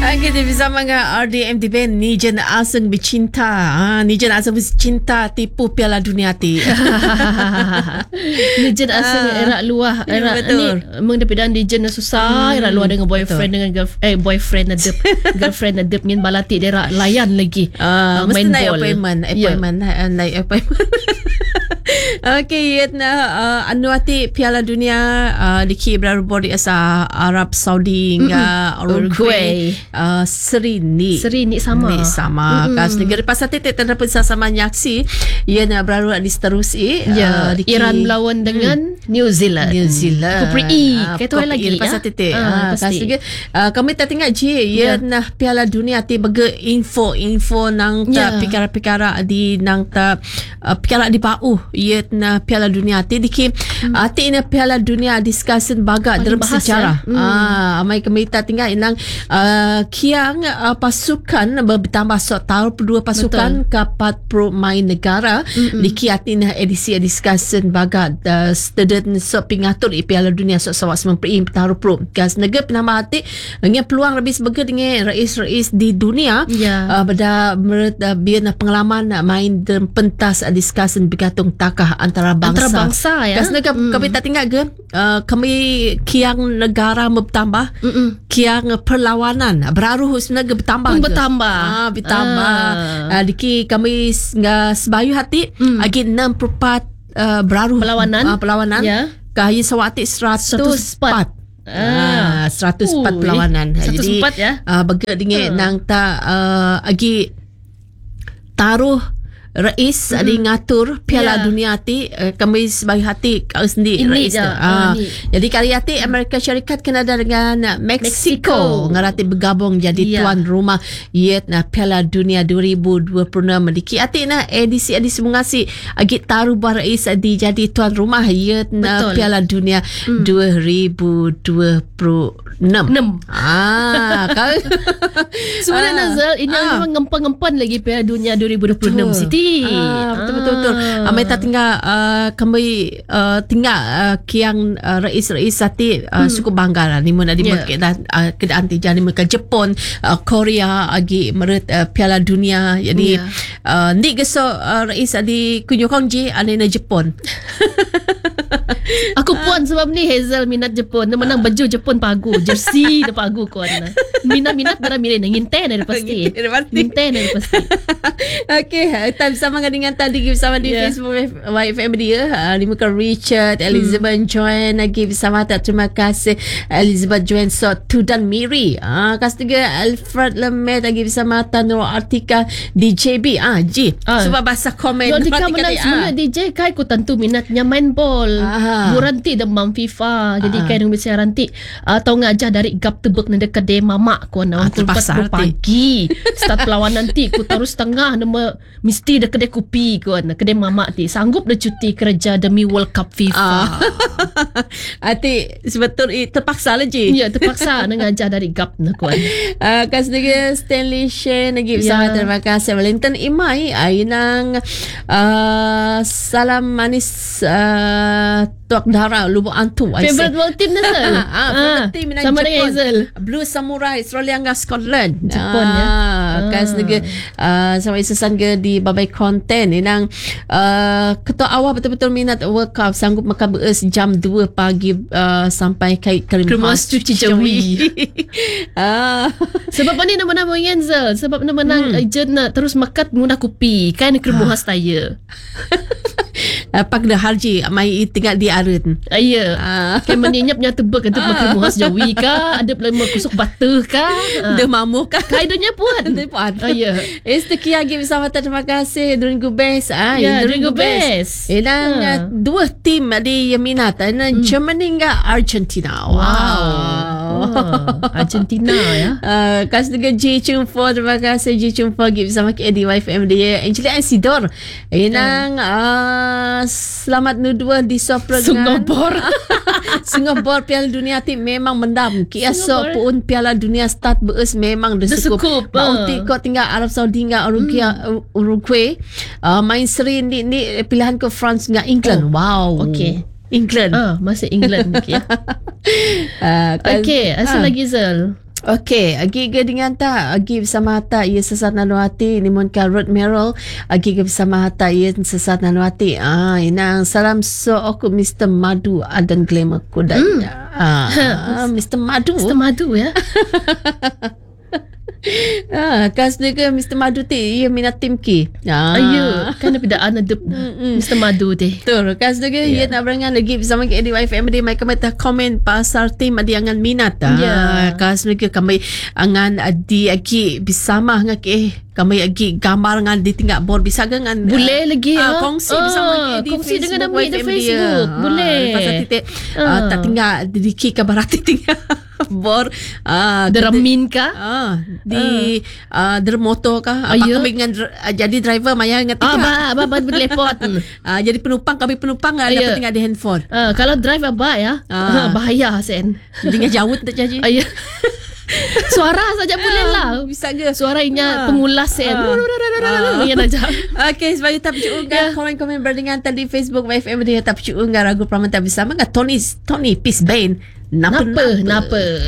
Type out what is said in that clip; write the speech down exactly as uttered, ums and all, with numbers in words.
Kita bersama dengan R D M T Band Nijan Aseng bercinta. Ha, Nijan Aseng bercinta tipu Piala Dunia ti. Nijan Aseng era luar era betul. Ni mendepidan Nijan susah era luar dengan boyfriend betul. Dengan girlfriend eh boyfriend adep girlfriend adep ngin balati dia layan lagi. Uh, uh, mesti main naik ball. appointment, appointment, yeah. naik appointment. Okey, yatna uh, anuati Piala Dunia uh, diki berubah di asa Arab Saudi hingga Uruguay. Uh, seri ni. Seri ni sama. Ni sama. Mm-hmm. Kas negara pasal titik terdapat sama nyaksi ia nak berlalu di seterusnya. Ya, uh, diki, Iran melawan dengan hmm. New Zealand. New Zealand. Kupri E. Kita lagi ya. Pasal titik. Ah, uh, kas negara uh, kami tak tinggal je ia yeah. Nah Piala Dunia ti bagi info info nang ta yeah. pikara-pikara di nang ta uh, pikara di bau ia na Piala Dunia ti diki hmm. uh, ti na Piala Dunia discussion baga dalam sejarah. Ya? Hmm. Ah, amai kami tak tinggal inang uh, kiang uh, pasukan bertambah so taruh dua pasukan ke empat puluh main negara mm-hmm. diki atina edisi discussion baga uh, student so pingatur i Piala Dunia so sawak semempri taruh pro gas negara penambah hati dengan peluang lebih sebagai dengan rais-rais di dunia yeah. uh, pada uh, biar pengalaman uh, main dan pentas uh, discussion bergantung takah antara bangsa. Antara bangsa ya. Gas negara hmm. kami tak tinggal ke uh, kami kiang negara bertambah Mm-mm. kiang perlawanan beraruh sebenarnya bertambah pun bertambah ah, bertambah ah. uh, diki kami nggak sebayu hati mm. lagi enam puluh empat uh, beraruh perlawanan uh, perlawanan yeah. Kahya sawati seratus empat ah, seratus empat uh, perlawanan seratus empat jadi ya uh, bagi dengan uh. nang ta uh, lagi taruh Rais mm-hmm. ada ngatur Piala yeah. Dunia ti uh, kami sebagai hati kau sendiri Rais uh, jadi kali hati Amerika Syarikat Kanada dengan Mexico ngarati bergabung jadi yeah. tuan rumah yet na Piala Dunia dua ribu dua puluh enam diki hati na edisi edisi mengasi agi taruh Rais di jadi tuan rumah yet na Piala Dunia mm. dua ribu dua puluh enam ah kau sebenarnya Nazal ini ah. memang ngempan-ngempan lagi Piala Dunia dua ribu dua puluh enam Siti. Ah, betul betul betul. Amai tak tinggal uh, kami uh, tinggal uh, kiang uh, rais-rais sati uh, hmm. cukup bangga lah ni mun ada yeah. uh, kedaan tijani mereka Jepun, uh, Korea agi meret uh, Piala Dunia jadi yeah. uh, ni geso uh, rais adi kunyokong ji ane na Jepun. Aku puan sebab ni Hazel minat Jepun. Dia menang baju Jepun pagu, jersey dia pagu kuan. Minat-minat darah milih nginten ada pasti. Nginten ada pasti. Okey, time sama dengan tadi bersama di yeah. Facebook Y F M dia. Uh, di muka Richard, Elizabeth hmm. Joan lagi bersama tak terima kasih Elizabeth Joan so Tudan Miri. Ah, uh, kas tiga Alfred Lemet lagi bersama Tanur Artika D J B. Ah, G. Uh. Sebab bahasa komen. Yo dika menang sebenarnya D J kai ku tentu minatnya main ball. Buranti demam FIFA. Jadi kai nang bisa ranti atau ngajah dari gap tebek nang dekat de mamak ku na empat pagi. Start perlawanan ti ku terus tengah nama mesti dekat de kopi ku na kedai mamak ti. Sanggup dah cuti kerja demi World Cup FIFA. Ati sebetul terpaksa lah je. Ya, terpaksa nang ngajah dari gap na ku. Ah, kas juga Stanley Shane lagi bersama terima kasih Wellington Imai ay nang uh, salam manis uh, Tuak Dara Lubuk Antu. Favorite world team na sir. Ah, favorite team sama Jepun. Dengan Hazel. Blue Samurai Australia Scotland. Jepun ah, ya. Ah. Kas juga uh, sama isasan ke di babai konten inang uh, ketua awal betul-betul minat World Cup sanggup makan beres jam dua pagi uh, sampai kai Keremas cuci jawi. ah. Sebab ni nama-nama Yenzel. Sebab nama-nama hmm. je nak terus makat guna kopi. Kan keremuhas taya. Pak dah harji mai tinggal di Arun. Ya. Ah. Kan menyap-nyap tebak untuk makan muhas jawi ka, ada pelama kusuk butter ka. Dia mamu ka. Kaidanya puan. Dia puan. Ah ya. Istiki lagi bersama terima kasih Dringu Best. Ah, ya, Dringu Best. Inang uh. dua tim di minat. Inang hmm. Germany dengan Argentina. Wow. wow. Oh, Argentina ya. Uh, kas dengan Ji Chung Fo, terima kasih Ji Chung Fo lagi bersama kita di Y F M dia. Angela Isidor. Inang uh. uh, selamat nudua di sopra Singapura. Singapura Piala Dunia ti memang mendam. Kiasa pun Piala Dunia start beus memang desukup. Bauti kau tinggal Arab Saudi dengan Uruguay, hmm. Uruguay. Uh, main seri ni, ni pilihan ke France dengan England. Oh. Wow. Okay. England. Ah, masih England. Okay. uh, okay. Asal uh. lagi Zal. Okey, agi ke dengan tak agi bersama hata ia sesat nalu hati ni mon ka road Merrill agi ke bersama hata ia sesat nalu hati. Ah, inang salam so aku Mister Madu adan glamour kuda. Mm. Ah, Mister Madu. Mister Madu ya. Ah, kas dia ke Mister Madu ti ia minat tim ki. Ah. Ayo, kan ada ana de Mister Madu teh. Betul, kas dia ke ia nak berangan lagi bersama ke Edi Wife M D mai kami tak komen pasal tim adi angan minat. Ah, yeah. Kas dia ke kami angan adi agi bersama ngak eh kami agi gambar ngan di tinggal board bisa dengan boleh uh, lagi uh, ya. kongsi uh, bersama di kongsi Facebook, dengan kami di Facebook. Uh, boleh. Pasal titik uh. uh, tak tinggal di ki kabar tinggal bor ah uh, deramin kah ah uh, di uh. uh, dermoto kah apa kami dengan uh, jadi driver maya ngerti ah ba ba ba berlepot ah jadi penumpang kami penumpang uh, dapat tinggal di handphone uh, kalau driver ba ya uh. bahaya sen dengan jauh tak jadi ayo suara saja boleh lah bisa ke suaranya pengulas sen ya naja okey sebab kita percuma komen-komen berdingan tadi Facebook F M dia tak percuma ragu pramanta bersama dengan Tony Tony Peace Bain napa napa